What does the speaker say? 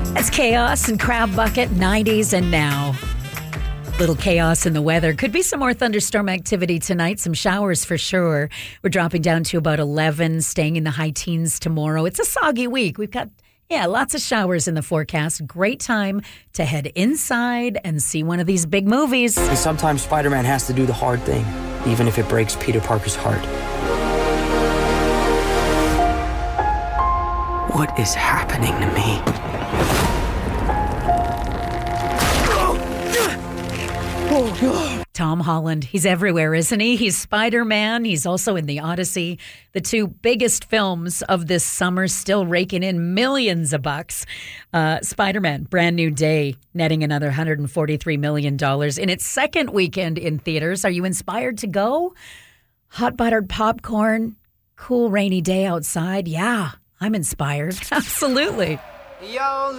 That's Chaos and Crab Bucket, 90s and now. Little chaos in the weather. Could be some more thunderstorm activity tonight. Some showers for sure. We're dropping down to about 11, staying in the high teens tomorrow. It's a soggy week. We've got, lots of showers in the forecast. Great time to head inside and see one of these big movies. And sometimes Spider-Man has to do the hard thing, even if it breaks Peter Parker's heart. What is happening to me? Tom Holland, he's everywhere, isn't he? He's Spider-Man. He's also in The Odyssey, the two biggest films of this summer, still raking in millions of bucks. Spider-Man, Brand New Day, netting another $143 million in its second weekend in theaters. Are you inspired to go? Hot buttered popcorn, cool rainy day outside. Yeah, I'm inspired. Absolutely. Yo,